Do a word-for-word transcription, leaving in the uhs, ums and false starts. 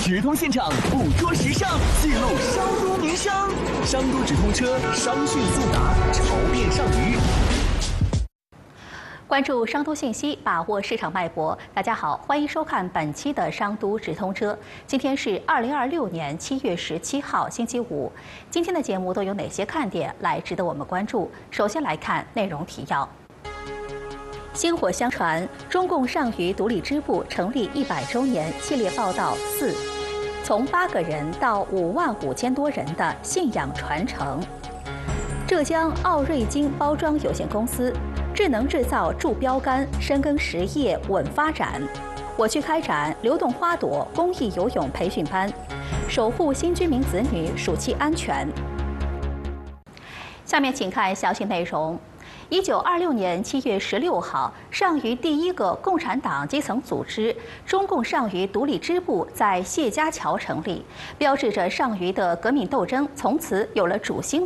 直通现场，捕捉时尚，记录商都名声。商都直通车，商讯速达，潮变上鱼。 关注商都信息，把握市场脉搏。大家好，欢迎收看本期的商都直通车。今天是二零二六年七月十七号，星期五。今天的节目都有哪些看点来值得我们关注？首先来看内容提要。薪火相传，中共上虞独立支部成立一百周年系列报道四，从八个人到五万五千多人的信仰传承。浙江奥瑞金包装有限公司。智能制造助标杆，深耕实业稳发展。我去开展流动花朵公益游泳培训班，守护新居民子女暑期安全。下面请看详细内容。一九二六年七月十六号，上虞第一个共产党基层组织——中共上虞独立支部在谢家桥成立，标志着上虞的革命斗争从此有了主心